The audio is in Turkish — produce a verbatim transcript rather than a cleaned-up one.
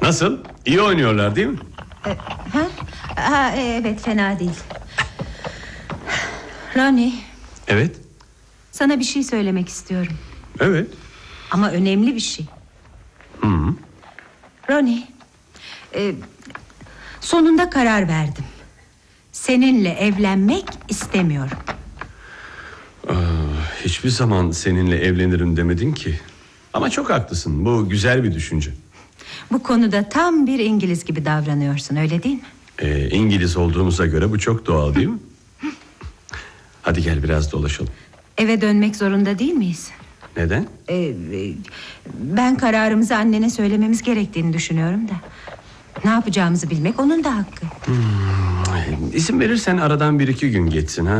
Nasıl? İyi oynuyorlar değil mi? E, ha? Ha, evet, fena değil. Ronnie. Evet. Sana bir şey söylemek istiyorum. Evet. Ama önemli bir şey. Hı -hı. Ronnie, e, sonunda karar verdim. Seninle evlenmek istemiyorum. Aa, hiçbir zaman seninle evlenirim demedin ki. Ama çok haklısın, bu güzel bir düşünce. Bu konuda tam bir İngiliz gibi davranıyorsun, öyle değil mi? Ee, İngiliz olduğumuza göre bu çok doğal değil mi? Hadi gel biraz dolaşalım. Eve dönmek zorunda değil miyiz? Neden? Ee, ben kararımızı annene söylememiz gerektiğini düşünüyorum da. Ne yapacağımızı bilmek onun da hakkı. Hmm, izin verirsen aradan bir iki gün geçsin ha.